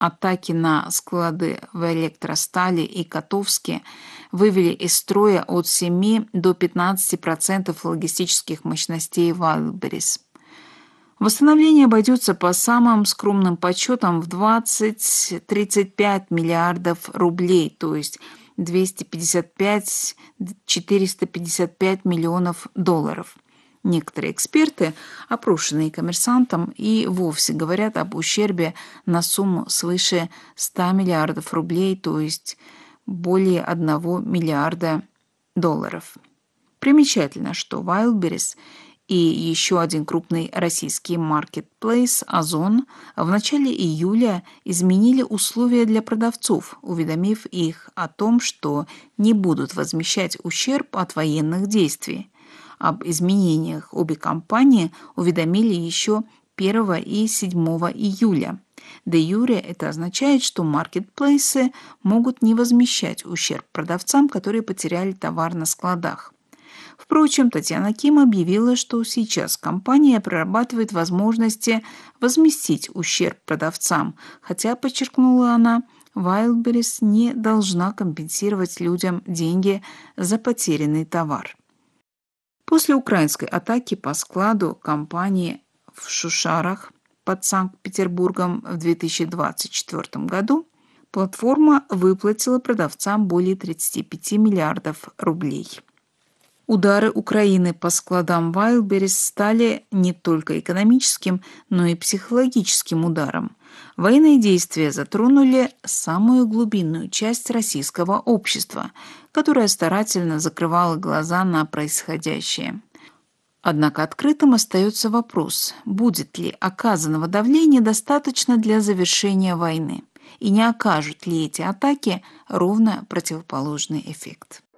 Атаки на склады в Электростали и Котовске вывели из строя от 7 до 15% логистических мощностей Wildberries. Восстановление обойдется по самым скромным подсчетам в 20-35 миллиардов рублей, то есть 255-455 миллионов долларов. Некоторые эксперты, опрошенные «Коммерсантом», и вовсе говорят об ущербе на сумму свыше 100 миллиардов рублей, то есть более 1 миллиарда долларов. Примечательно, что Wildberries и еще один крупный российский маркетплейс «Озон» в начале июля изменили условия для продавцов, уведомив их о том, что не будут возмещать ущерб от военных действий. Об изменениях обе компании уведомили еще 1 и 7 июля. Де юре это означает, что маркетплейсы могут не возмещать ущерб продавцам, которые потеряли товар на складах. Впрочем, Татьяна Ким объявила, что сейчас компания прорабатывает возможности возместить ущерб продавцам, хотя, подчеркнула она, Wildberries не должна компенсировать людям деньги за потерянный товар. После украинской атаки по складу компании в Шушарах под Санкт-Петербургом в 2024 году платформа выплатила продавцам более 35 миллиардов рублей. Удары Украины по складам Wildberries стали не только экономическим, но и психологическим ударом. Военные действия затронули самую глубинную часть российского общества, которая старательно закрывала глаза на происходящее. Однако открытым остается вопрос, будет ли оказанного давления достаточно для завершения войны, и не окажут ли эти атаки ровно противоположный эффект.